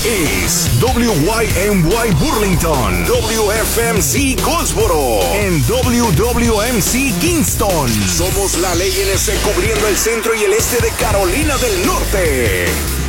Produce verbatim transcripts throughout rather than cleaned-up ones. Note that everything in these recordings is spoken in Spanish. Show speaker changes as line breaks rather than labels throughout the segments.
Es W Y M Y Burlington, W F M C Goldsboro, en W W M C Kingston. Somos la ley N S cubriendo el centro y el este de Carolina del Norte.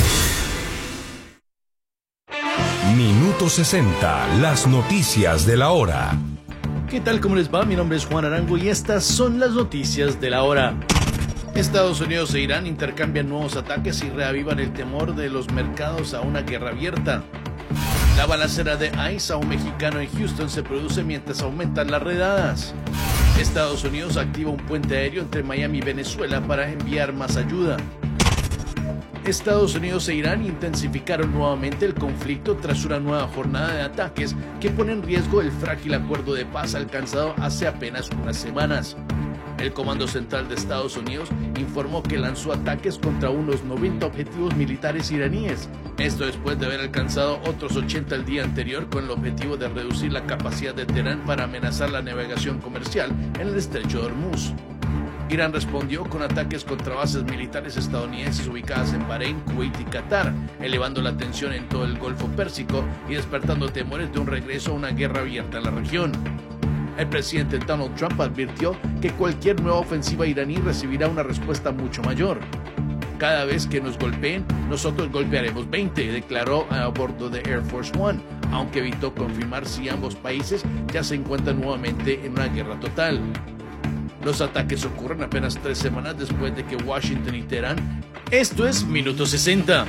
Minuto sesenta, las noticias de la hora.
¿Qué tal? ¿Cómo les va? Mi nombre es Juan Arango y estas son las noticias de la hora. Estados Unidos e Irán intercambian nuevos ataques y reavivan el temor de los mercados a una guerra abierta. La balacera de ICE a un mexicano en Houston se produce mientras aumentan las redadas. Estados Unidos activa un puente aéreo entre Miami y Venezuela para enviar más ayuda. Estados Unidos e Irán intensificaron nuevamente el conflicto tras una nueva jornada de ataques que pone en riesgo el frágil acuerdo de paz alcanzado hace apenas unas semanas. El Comando Central de Estados Unidos informó que lanzó ataques contra unos noventa objetivos militares iraníes. Esto después de haber alcanzado otros ochenta el día anterior con el objetivo de reducir la capacidad de Teherán para amenazar la navegación comercial en el estrecho de Hormuz. Irán respondió con ataques contra bases militares estadounidenses ubicadas en Bahrein, Kuwait y Qatar, elevando la tensión en todo el Golfo Pérsico y despertando temores de un regreso a una guerra abierta en la región. El presidente Donald Trump advirtió que cualquier nueva ofensiva iraní recibirá una respuesta mucho mayor. Cada vez que nos golpeen, nosotros golpearemos veinte, declaró a bordo de Air Force One, aunque evitó confirmar si ambos países ya se encuentran nuevamente en una guerra total. Los ataques ocurren apenas tres semanas después de que Washington y Teherán... Esto es Minuto sesenta.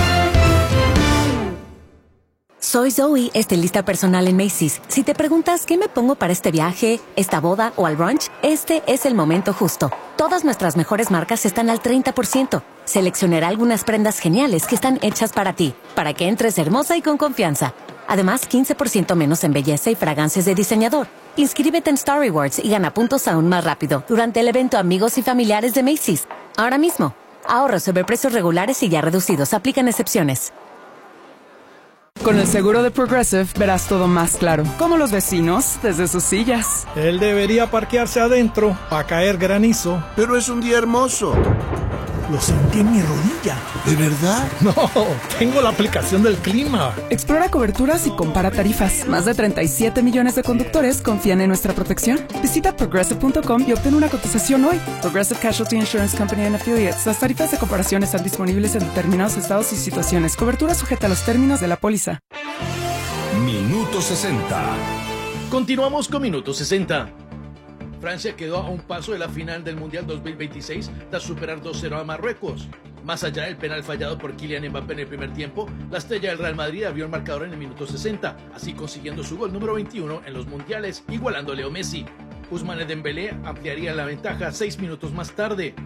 Soy Zoe, estilista personal en Macy's. Si te preguntas qué me pongo para este viaje, esta boda o al brunch, este es el momento justo. Todas nuestras mejores marcas están al treinta por ciento. Seleccionaré algunas prendas geniales que están hechas para ti, para que entres hermosa y con confianza. Además, quince por ciento menos en belleza y fragancias de diseñador. Inscríbete en Star Rewards y gana puntos aún más rápido durante el evento Amigos y Familiares de Macy's. Ahora mismo. Ahorros sobre precios regulares y ya reducidos. Aplican excepciones.
Con el seguro de Progressive verás todo más claro, como los vecinos desde sus sillas.
Él debería parquearse adentro para caer granizo.
Pero es un día hermoso.
Lo sentí en mi rodilla.
¿De verdad?
No, tengo la aplicación del clima.
Explora coberturas y compara tarifas. Más de treinta y siete millones de conductores confían en nuestra protección. Visita progressive punto com y obtén una cotización hoy. Progressive Casualty Insurance Company and Affiliates. Las tarifas de comparación están disponibles en determinados estados y situaciones. Cobertura sujeta a los términos de la póliza.
Minuto sesenta.
Continuamos con Minuto sesenta. Francia quedó a un paso de la final del Mundial dos mil veintiséis tras superar dos cero a Marruecos. Más allá del penal fallado por Kylian Mbappé en el primer tiempo, la estrella del Real Madrid abrió el marcador en el minuto sesenta, así consiguiendo su gol número veintiuno en los mundiales, igualando a Leo Messi. Ousmane Dembélé ampliaría la ventaja seis minutos más tarde.